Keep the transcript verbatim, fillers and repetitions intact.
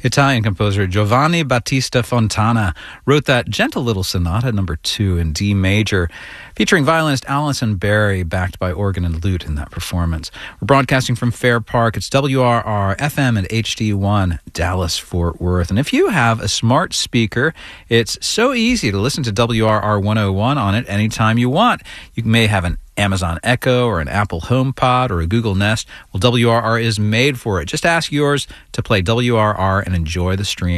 Italian composer Giovanni Battista Fontana wrote that gentle little sonata number two in D major, featuring violinist Alison Berry, backed by organ and lute in that performance. We're broadcasting from Fair Park. It's W R R F M and H D one, Dallas, Fort Worth. And if you have a smart speaker, it's so easy to listen to W R R one oh one on it anytime you want. You may have an Amazon Echo or an Apple HomePod or a Google Nest. Well, W R R is made for it. Just ask yours to play W R R and enjoy the stream.